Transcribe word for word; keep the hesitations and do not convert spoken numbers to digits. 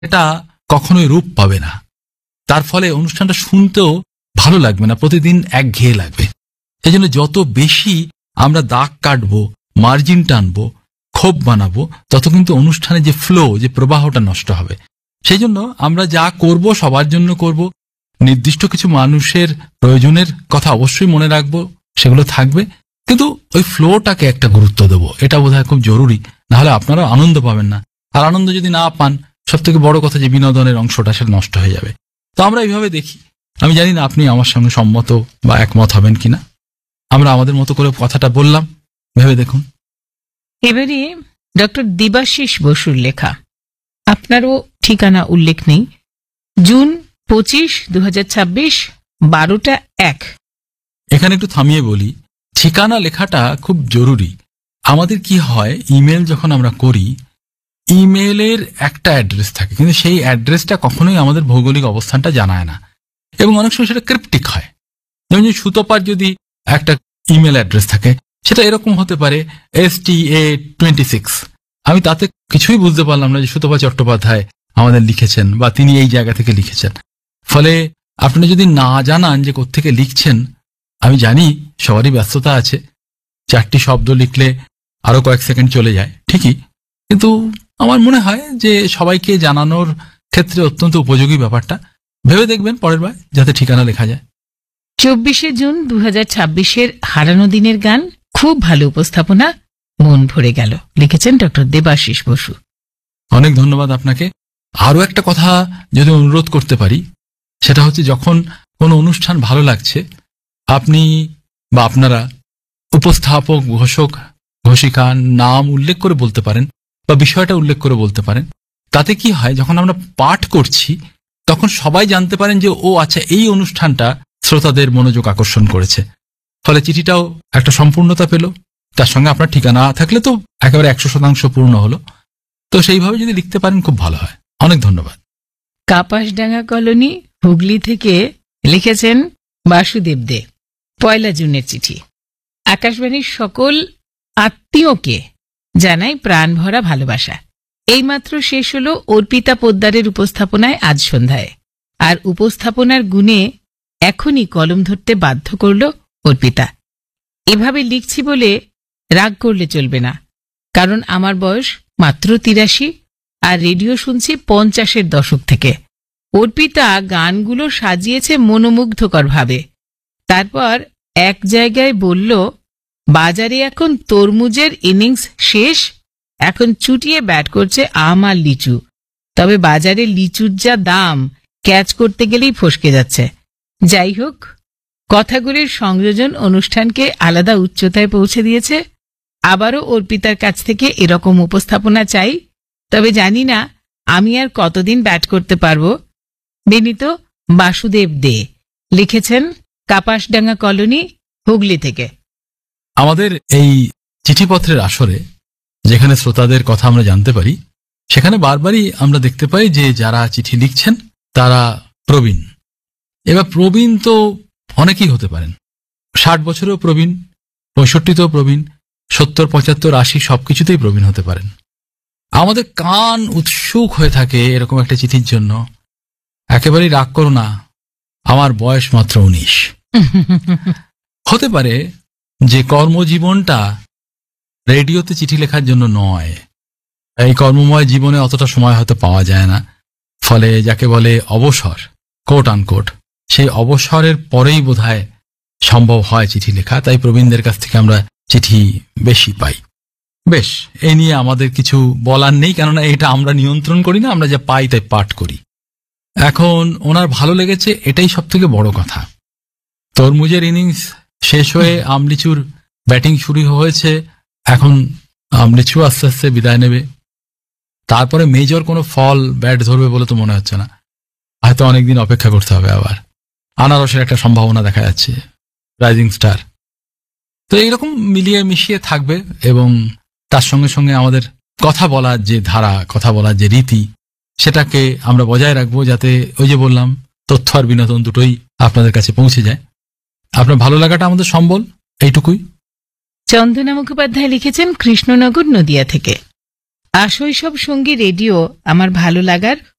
এটা কখনোই রূপ পাবে না। তার ফলে অনুষ্ঠানটা শুনতেও ভালো লাগবে না, প্রতিদিন একঘেয়ে লাগবে। এই জন্য যত বেশি আমরা দাগ কাটবো, মার্জিন টানবো, ক্ষোভ বানাবো, তত কিন্তু অনুষ্ঠানে যে ফ্লো, যে প্রবাহটা নষ্ট হবে। সেই জন্য আমরা যা করব সবার জন্য করব, নির্দিষ্ট কিছু মানুষের প্রয়োজনের কথা অবশ্যই মনে রাখবো, সেগুলো থাকবে, কিন্তু ওই ফ্লোটাকে একটা গুরুত্ব দেবো, এটা বোধহয় খুব জরুরি। নাহলে আপনারা আনন্দ পাবেন না, আর আনন্দ যদি না পান, সব থেকে বড় কথা যে বিনোদনের অংশটা সেটা নষ্ট হয়ে যাবে। তো আমরা এইভাবে দেখি। আমি জানি না আপনি আমার সঙ্গে সম্মত বা একমত হবেন কিনা। আমরা আমাদের মতো করে কথাটা বললাম, ভেবে দেখুন। এবারে ডক্টর দেবাশিস বসুর লেখা, আপনারও ঠিকানা উল্লেখ নেই, জুন পঁচিশ দু হাজার ছাব্বিশ বারোটা এক। এখানে একটু থামিয়ে বলি, ঠিকানা লেখাটা খুব জরুরি। আমাদের কি হয়, ইমেল যখন আমরা করি, ইমেলের একটা অ্যাড্রেস থাকে, কিন্তু সেই অ্যাড্রেসটা কখনোই আমাদের ভৌগোলিক অবস্থানটা জানায় না, এবং অনেক সময় সেটা ক্রিপ্টিক হয়। যেমন সুতোপার যদি একটা ইমেল অ্যাড্রেস থাকে, সেটা এরকম হতে পারে এস টি এ টোয়েন্টি সিক্স। আমি তাতে কিছুই বুঝতে পারলাম না যে সুতপা চট্টোপাধ্যায় আমাদের লিখেছেন বা তিনি এই জায়গা থেকে লিখেছেন। ফলে আপনি যদি না জানান যে কোত্থেকে লিখছেন, আমি জানি সবারই ব্যস্ততা আছে, চারটি শব্দ লিখলে আরো কয়েক সেকেন্ড চলে যায় ঠিকই, কিন্তু আমার মনে হয় যে সবাইকে জানানোর ক্ষেত্রে অত্যন্ত উপযোগী ব্যাপারটা। ভেবে দেখবেন পরের বার যাতে ঠিকানা লেখা যায়। চব্বিশে জুন দু হাজার ছাব্বিশের হারানো দিনের গান, খুব ভালো উপস্থাপনা, মন ভরে গেল, লিখেছেন ডক্টর দেবাশিস বসু। অনেক ধন্যবাদ আপনাকে। আরও একটা কথা যদি অনুরোধ করতে পারি, সেটা হচ্ছে যখন কোনো অনুষ্ঠান ভালো লাগছে, আপনি বা আপনারা উপস্থাপক, ঘোষক, ঘোষিকা নাম উল্লেখ করে বলতে পারেন বা বিষয়টা উল্লেখ করে বলতে পারেন। তাতে কি হয়, যখন আমরা পাঠ করছি তখন সবাই জানতে পারেন যে ও আচ্ছা, এই অনুষ্ঠানটা শ্রোতাদের মনোযোগ আকর্ষণ করেছে। ফলে চিঠিটাও একটা সম্পূর্ণতা পেল, তার সঙ্গে আপনার ঠিকানা থাকলে তো একেবারে একশো শতাংশ পূর্ণ হলো। তো সেইভাবে যদি লিখতে পারেন খুব ভালো হয়। অনেক ধন্যবাদ। কাপাসডাঙ্গা কলোনি, হুগলি থেকে লিখেছেন বাসুদেব দে। পয়লা জুনের চিঠি। আকাশবাণীর সকল আত্মীয়কে জানাই প্রাণ ভরা ভালোবাসা। এইমাত্র শেষ হল অর্পিতা পোদ্দারের উপস্থাপনায় আজ সন্ধ্যায়, আর উপস্থাপনার গুণে এখনই কলম ধরতে বাধ্য করল অর্পিতা। এভাবে লিখছি বলে রাগ করলে চলবে না, কারণ আমার বয়স মাত্র তিরাশি, আর রেডিও শুনছি পঞ্চাশের দশক থেকে। অর্পিতা গানগুলো সাজিয়েছে মনোমুগ্ধকর ভাবে। তারপর এক জায়গায় বলল, বাজারে এখন তরমুজের ইনিংস শেষ, এখন চুটিয়ে ব্যাট করছে আম আর লিচু। তবে বাজারে লিচুর যা দাম, ক্যাচ করতে গেলেই ফসকে যাচ্ছে। যাই হোক, কথাগুলির সংযোজন অনুষ্ঠানকে আলাদা উচ্চতায় পৌঁছে দিয়েছে। আবারও অর্পিতার কাছ থেকে এরকম উপস্থাপনা চাই, তবে জানি না আমি আর কতদিন ব্যাট করতে পারব। বিনীত, বাসুদেব দে। লিখেছেন কাপাসডাঙ্গা কলোনি, হুগলি থেকে। আমাদের এই চিঠিপত্রের আসরে যেখানে শ্রোতাদের কথা আমরা জানতে পারি, সেখানে বারবারই আমরা দেখতে পাই যে যারা চিঠি লিখছেন তারা প্রবীণ। এবার প্রবীণ তো অনেকেই হতে পারেন, ষাট বছরেও প্রবীণ, পঁয়ষট্টিতেও প্রবীণ, সত্তর, পঁচাত্তর, আশি সবকিছুতেই প্রবীণ হতে পারেন। আমাদের কান উৎসুক হয়ে থাকে এরকম একটা চিঠির জন্য। একেবারেই রাগ করো না, আমার বয়স মাত্র উনিশ। হতে পারে যে কর্মজীবনটা রেডিওতে চিঠি লেখার জন্য নয়, এই কর্মময় জীবনে অতটা সময় হয়তো পাওয়া যায় না। ফলে যাকে বলে অবসর, কোট আনকোট, সেই অবসরের পরেই বোধহয় সম্ভব হয় চিঠি লেখা। তাই প্রবীণদের কাছ থেকে আমরা চিঠি বেশি পাই। বেশ, এই নিয়ে আমাদের কিছু বলার নেই, কেননা এটা আমরা নিয়ন্ত্রণ করি না, আমরা যা পাই তাই পাঠ করি। এখন ওনার ভালো লেগেছে, এটাই সব থেকে বড় কথা। তরমুজের ইনিংস শেষ হয়ে আমলিচুর ব্যাটিং শুরু হয়েছে, এখন আমলিচু আস্তে আস্তে বিদায় নেবে। তারপরে মেজর কোনো ফল ব্যাট ধরবে বলে তো মনে হচ্ছে না, হয়তো অনেকদিন অপেক্ষা করতে হবে। আবার আনারসের একটা সম্ভাবনা দেখা যাচ্ছে, রাইজিং স্টার। তো এইরকম মিলিয়ে মিশিয়ে থাকবে, এবং তার সঙ্গে সঙ্গে আমাদের কথা বলার যে ধারা, কথা বলার যে রীতি, সেটাকে আমরা বজায় রাখবো, যাতে ওই যে বললাম তথ্য আর বিনোদন দুটোই আপনাদের কাছে পৌঁছে যায়। আপনার ভালো লাগাটা আমাদের সম্বল, এইটুকুই। চন্দনা মুখোপাধ্যায় লিখেছেন কৃষ্ণনগর, নদিয়া থেকে। আশৈশব সঙ্গী রেডিও আমার ভালো লাগার